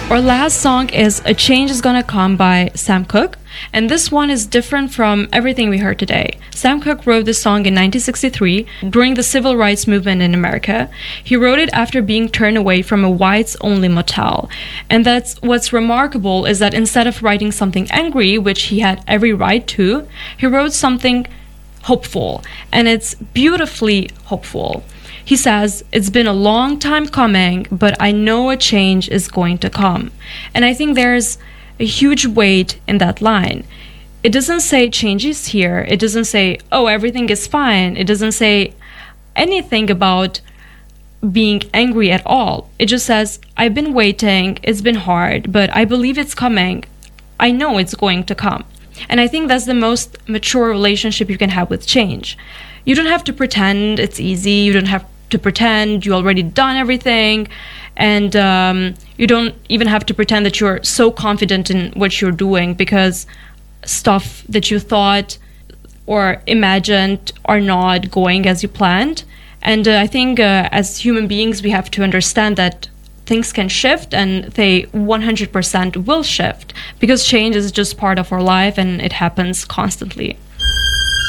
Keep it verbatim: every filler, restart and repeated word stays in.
Our last song is A Change Is Gonna Come by Sam Cooke, and this one is different from everything we heard today. Sam Cooke wrote this song in nineteen sixty-three during the civil rights movement in America. He wrote it after being turned away from a whites-only motel. And that's what's remarkable is that instead of writing something angry, which he had every right to, he wrote something hopeful, and it's beautifully hopeful. He says, "It's been a long time coming, but I know a change is going to come." And I think there's a huge weight in that line. It doesn't say change is here. It doesn't say, oh, everything is fine. It doesn't say anything about being angry at all. It just says, I've been waiting. It's been hard, but I believe it's coming. I know it's going to come. And I think that's the most mature relationship you can have with change. You don't have to pretend it's easy. You don't have to pretend you already done everything, and um, you don't even have to pretend that you're so confident in what you're doing, because stuff that you thought or imagined are not going as you planned. And uh, I think uh, as human beings we have to understand that things can shift, and they one hundred percent will shift, because change is just part of our life and it happens constantly.